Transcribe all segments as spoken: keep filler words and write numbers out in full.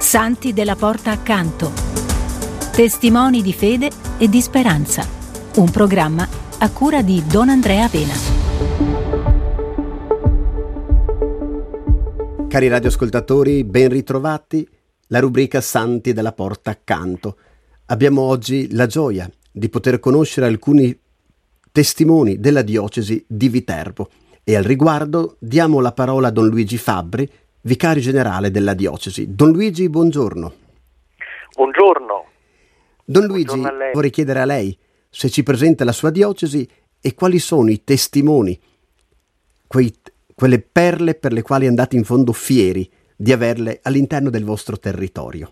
Santi della Porta Accanto. Testimoni di fede e di speranza. Un programma a cura di Don Andrea Pena. Cari radioascoltatori, ben ritrovati. La rubrica Santi della Porta Accanto. Abbiamo oggi la gioia di poter conoscere alcuni testimoni della diocesi di Viterbo e al riguardo diamo la parola a Don Luigi Fabbri, vicario generale della diocesi. Don Luigi, buongiorno. Buongiorno. Don Luigi, buongiorno vorrei chiedere a lei se ci presenta la sua diocesi e quali sono i testimoni, quei, quelle perle per le quali andate in fondo fieri di averle all'interno del vostro territorio.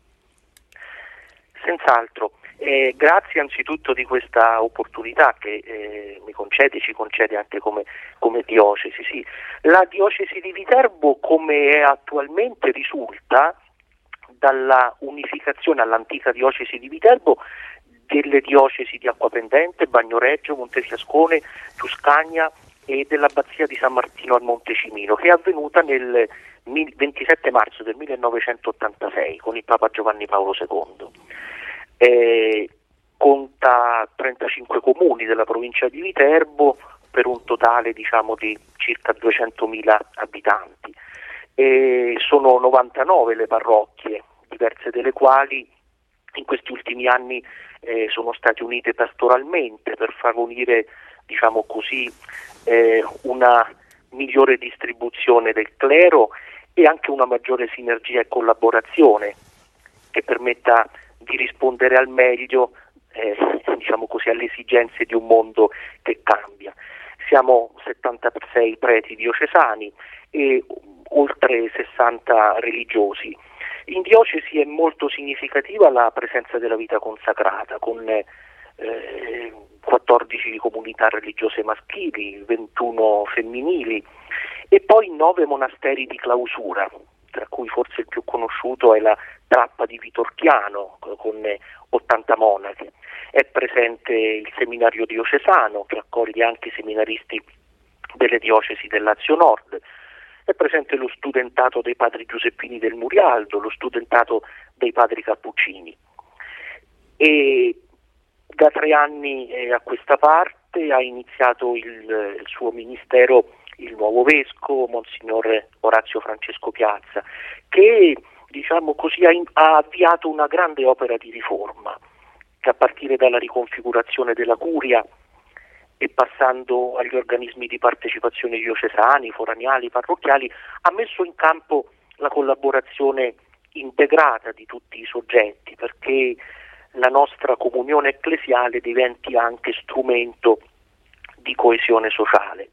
Senz'altro. Eh, grazie anzitutto di questa opportunità che eh, mi concede, ci concede anche come, come diocesi. Sì. La diocesi di Viterbo, come è attualmente, risulta dalla unificazione all'antica diocesi di Viterbo delle diocesi di Acquapendente, Bagnoregio, Montefiascone, Tuscania e dell'abbazia di San Martino al Monte Cimino, che è avvenuta nel ventisette marzo del millenovecentottantasei con il Papa Giovanni Paolo secondo. Eh, conta trentacinque comuni della provincia di Viterbo per un totale diciamo di circa duecentomila abitanti. E sono novantanove le parrocchie, diverse delle quali in questi ultimi anni eh, sono state unite pastoralmente per favorire, diciamo così, eh, una migliore distribuzione del clero e anche una maggiore sinergia e collaborazione che permetta di rispondere al meglio eh, diciamo così, alle esigenze di un mondo che cambia. Siamo settantasei preti diocesani e oltre sessanta religiosi. In diocesi è molto significativa la presenza della vita consacrata, con eh, quattordici comunità religiose maschili, ventuno femminili e poi nove monasteri di clausura, tra cui forse il più conosciuto è la Trappa di Vitorchiano con ottanta monache. È presente il seminario diocesano che accoglie anche i seminaristi delle diocesi del Lazio Nord. È presente lo studentato dei padri Giuseppini del Murialdo, lo studentato dei padri Cappuccini. E da tre anni eh, a questa parte ha iniziato il, il suo ministero il nuovo vescovo, Monsignor Orazio Francesco Piazza, che diciamo così ha, in, ha avviato una grande opera di riforma, che a partire dalla riconfigurazione della curia e passando agli organismi di partecipazione diocesani, foraniali, parrocchiali, ha messo in campo la collaborazione integrata di tutti i soggetti, perché la nostra comunione ecclesiale diventi anche strumento di coesione sociale.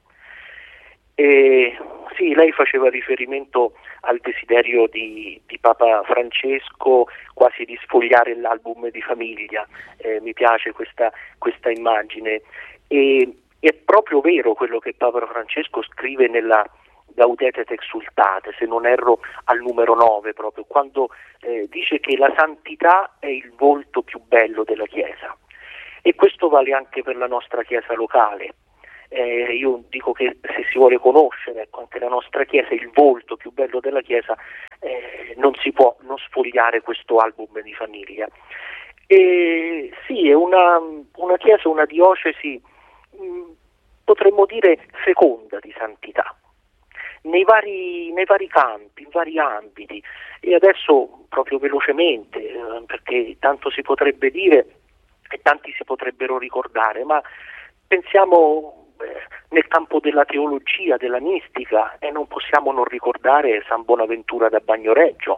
E, sì, lei faceva riferimento al desiderio di, di Papa Francesco quasi di sfogliare l'album di famiglia, eh, mi piace questa, questa immagine e è proprio vero quello che Papa Francesco scrive nella Gaudete et Exsultate, se non erro al numero nove, proprio quando eh, dice che la santità è il volto più bello della Chiesa, e questo vale anche per la nostra Chiesa locale. Eh, io dico che se si vuole conoscere ecco, anche la nostra Chiesa, il volto più bello della Chiesa, eh, non si può non sfogliare questo album di famiglia. E sì, è una, una Chiesa, una diocesi, mh, potremmo dire feconda di santità, nei vari, nei vari campi, in vari ambiti. E adesso proprio velocemente, eh, perché tanto si potrebbe dire e tanti si potrebbero ricordare, ma pensiamo nel campo della teologia, della mistica, e non possiamo non ricordare San Bonaventura da Bagnoregio.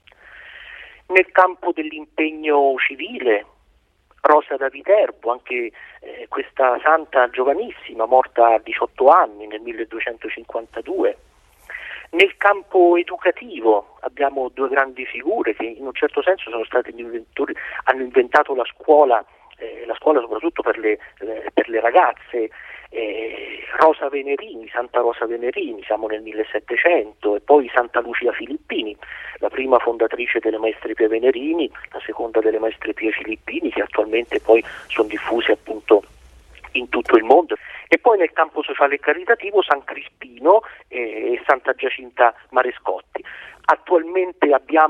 Nel campo dell'impegno civile, Rosa da Viterbo, anche eh, questa santa giovanissima, morta a diciotto anni nel milleduecentocinquantadue. Nel campo educativo abbiamo due grandi figure che in un certo senso sono stati gli inventori, hanno inventato la scuola, eh, la scuola soprattutto per le, eh, per le ragazze. Eh, Rosa Venerini, Santa Rosa Venerini, siamo nel millesettecento, e poi Santa Lucia Filippini, la prima fondatrice delle Maestre Pie Venerini, la seconda delle Maestre Pie Filippini, che attualmente poi sono diffuse appunto in tutto il mondo. E poi nel campo sociale e caritativo San Crispino e Santa Giacinta Marescotti. Attualmente abbiamo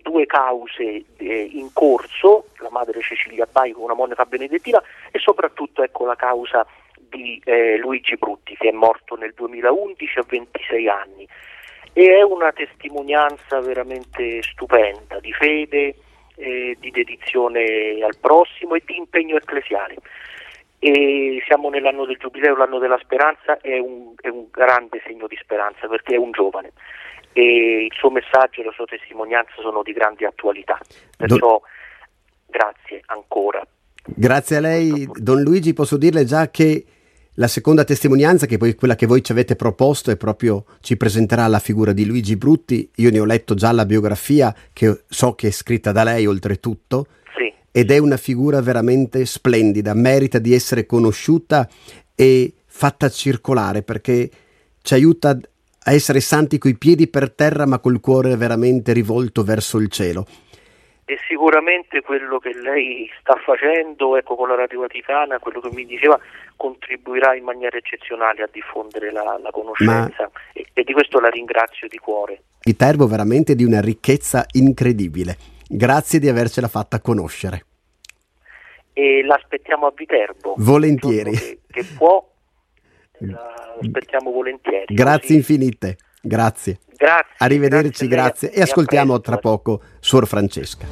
due cause eh, in corso, la madre Cecilia Baico, una monaca benedettina, e soprattutto ecco la causa di eh, Luigi Brutti, che è morto nel duemilaundici a ventisei anni, e è una testimonianza veramente stupenda di fede, eh, di dedizione al prossimo e di impegno ecclesiale. E siamo nell'anno del giubileo, l'anno della speranza, è un, è un grande segno di speranza perché è un giovane e il suo messaggio e la sua testimonianza sono di grande attualità, perciò Do- grazie ancora. Grazie a lei, Don Luigi. Posso dirle già che la seconda testimonianza, che poi quella che voi ci avete proposto, è proprio, ci presenterà la figura di Luigi Brutti. Io ne ho letto già la biografia, che so che è scritta da lei oltretutto. Sì. Ed è una figura veramente splendida, merita di essere conosciuta e fatta circolare, perché ci aiuta a essere santi coi piedi per terra ma col cuore veramente rivolto verso il cielo. E sicuramente quello che lei sta facendo, ecco, con la Radio Vaticana, quello che mi diceva, contribuirà in maniera eccezionale a diffondere la, la conoscenza, ma... e, e di questo la ringrazio di cuore. Viterbo veramente di una ricchezza incredibile. Grazie di avercela fatta conoscere. E l'aspettiamo a Viterbo. Volentieri. Che, che può, l'aspettiamo volentieri. Grazie così. Infinite. Grazie. Grazie. Arrivederci, grazie. grazie. E ascoltiamo presto, tra poco Suor Francesca.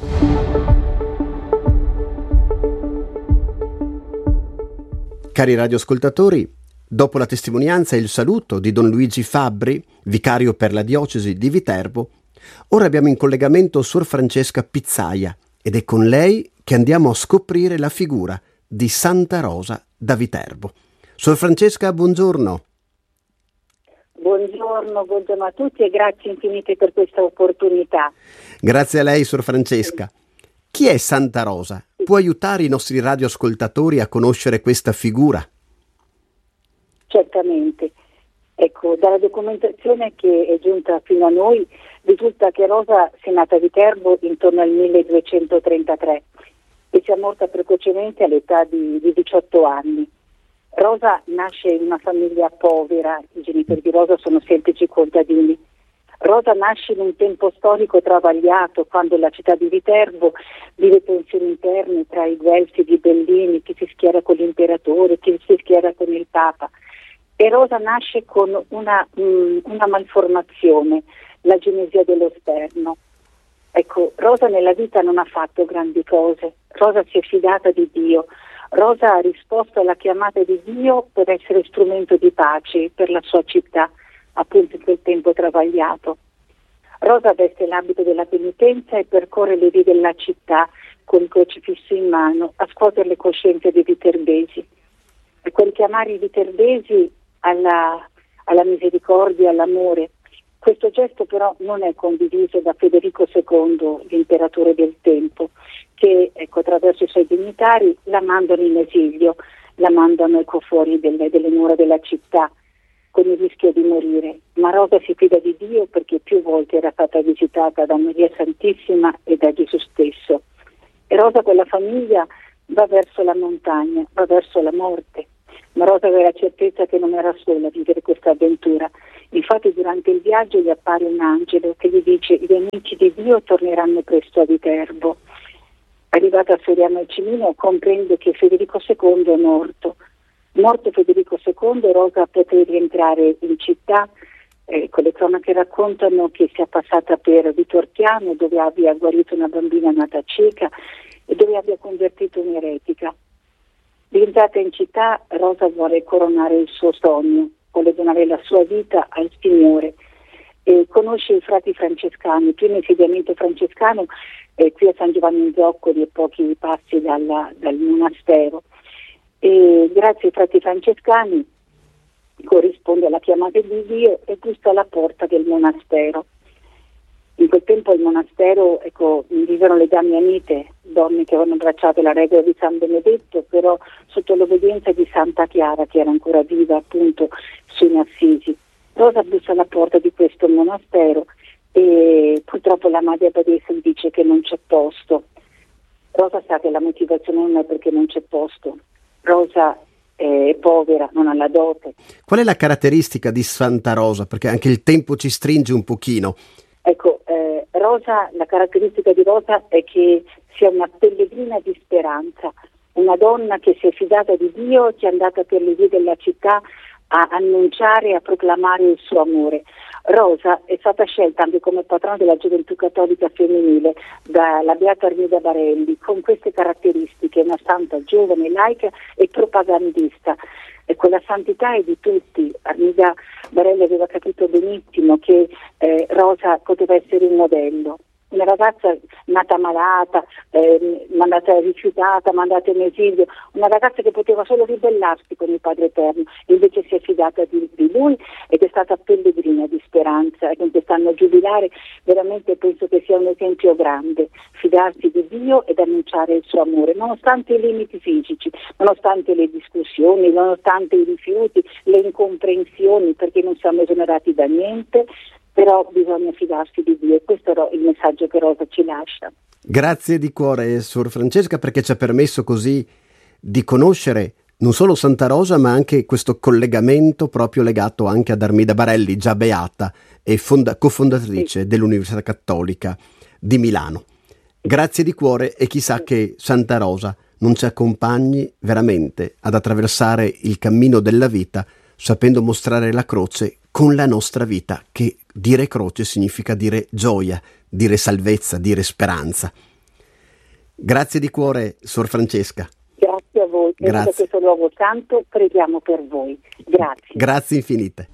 Cari radioascoltatori, dopo la testimonianza e il saluto di Don Luigi Fabbri, vicario per la diocesi di Viterbo, ora abbiamo in collegamento Suor Francesca Pizzaia ed è con lei che andiamo a scoprire la figura di Santa Rosa da Viterbo. Suor Francesca, buongiorno. Buongiorno, buongiorno a tutti e grazie infinite per questa opportunità. Grazie a lei, Suor Francesca. Chi è Santa Rosa? Può aiutare i nostri radioascoltatori a conoscere questa figura? Certamente. Ecco, dalla documentazione che è giunta fino a noi risulta che Rosa sia nata a Viterbo intorno al milleduecentotrentatré e sia morta precocemente all'età di, di diciotto anni. Rosa nasce in una famiglia povera, i genitori di Rosa sono semplici contadini. Rosa nasce in un tempo storico travagliato, quando la città di Viterbo vive tensioni interne tra i guelfi e i ghibellini, chi si schiera con l'imperatore, chi si schiera con il Papa. E Rosa nasce con una, mh, una malformazione, la genesia dello sterno. Ecco, Rosa nella vita non ha fatto grandi cose, Rosa si è fidata di Dio. Rosa ha risposto alla chiamata di Dio per essere strumento di pace per la sua città, appunto in quel tempo travagliato. Rosa veste l'abito della penitenza e percorre le vie della città con il crocifisso in mano a scuotere le coscienze dei viterbesi. E quel chiamare i viterbesi alla, alla misericordia, all'amore. Questo gesto però non è condiviso da Federico secondo, l'imperatore del tempo, che ecco, attraverso i suoi dignitari la mandano in esilio, la mandano ecco, fuori delle, delle mura della città con il rischio di morire. Ma Rosa si fida di Dio perché più volte era stata visitata da Maria Santissima e da Gesù stesso. E Rosa con la famiglia va verso la montagna, va verso la morte. Ma Rosa aveva la certezza che non era sola a vivere questa avventura. Infatti durante il viaggio gli appare un angelo che gli dice: gli amici di Dio torneranno presto a Viterbo. Arrivata a Soriano al Cimino comprende che Federico secondo è morto. Morto Federico secondo, Rosa poté rientrare in città. Ecco, le cronache raccontano che sia passata per Vitorchiano, dove abbia guarito una bambina nata cieca e dove abbia convertito un'eretica. Rientrata in città, Rosa vuole coronare il suo sogno, vuole donare la sua vita al Signore. E conosce i frati francescani, il primo insediamento francescano è qui a San Giovanni in Zoccoli e pochi passi dalla, dal monastero. E grazie ai frati francescani corrisponde alla chiamata di Dio e bussa alla porta del monastero. In quel tempo il monastero, ecco, vivevano le Damianite, donne che avevano abbracciato la regola di San Benedetto, però sotto l'obbedienza di Santa Chiara, che era ancora viva appunto su in Assisi. Rosa bussa alla porta di questo monastero e purtroppo la madre abbadessa gli dice che non c'è posto. Rosa sa che la motivazione non è perché non c'è posto. Rosa è povera, non ha la dote. Qual è la caratteristica di Santa Rosa? Perché anche il tempo ci stringe un pochino. Ecco, eh, Rosa, la caratteristica di Rosa è che sia una pellegrina di speranza, una donna che si è fidata di Dio, che è andata per le vie della città a annunciare e a proclamare il suo amore. Rosa è stata scelta anche come patrona della gioventù cattolica femminile dalla Beata Armida Barelli, con queste caratteristiche: una santa giovane, laica e propagandista. Ecco, la santità è di tutti. Armida Barelli aveva capito benissimo che eh, Rosa poteva essere un modello. Una ragazza nata malata, eh, mandata rifiutata, mandata in esilio, una ragazza che poteva solo ribellarsi con il Padre Eterno, invece si è fidata di, di lui ed è stata pellegrina di speranza, e con quest'anno giubilare veramente penso che sia un esempio grande, fidarsi di Dio ed annunciare il suo amore, nonostante i limiti fisici, nonostante le discussioni, nonostante i rifiuti, le incomprensioni, perché non siamo esonerati da niente. Però bisogna fidarsi di Dio, e questo è il messaggio che Rosa ci lascia. Grazie di cuore, Sor Francesca, perché ci ha permesso così di conoscere non solo Santa Rosa, ma anche questo collegamento proprio legato anche ad Armida Barelli, già beata e fonda- cofondatrice sì. dell'Università Cattolica di Milano. Grazie di cuore, e chissà sì. che Santa Rosa non ci accompagni veramente ad attraversare il cammino della vita, sapendo mostrare la croce con la nostra vita, che dire croce significa dire gioia, dire salvezza, dire speranza. Grazie di cuore, Sor Francesca. Grazie a voi. Per questo luogo santo preghiamo per voi. Grazie. Grazie infinite.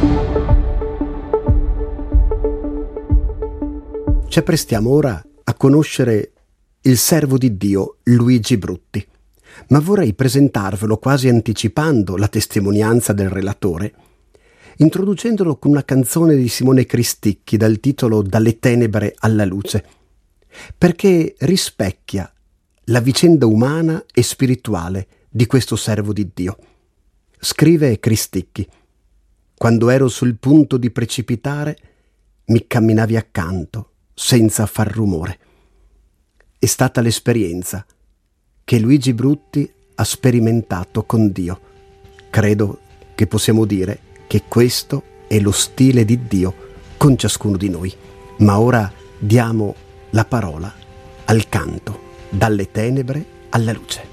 Ci apprestiamo ora a conoscere il servo di Dio Luigi Brutti, ma vorrei presentarvelo quasi anticipando la testimonianza del relatore, introducendolo con una canzone di Simone Cristicchi dal titolo Dalle tenebre alla luce, perché rispecchia la vicenda umana e spirituale di questo servo di Dio. Scrive Cristicchi: quando ero sul punto di precipitare, mi camminavi accanto senza far rumore. È stata l'esperienza che Luigi Brutti ha sperimentato con Dio. Credo che possiamo dire che questo è lo stile di Dio con ciascuno di noi. Ma ora diamo la parola al canto Dalle tenebre alla luce.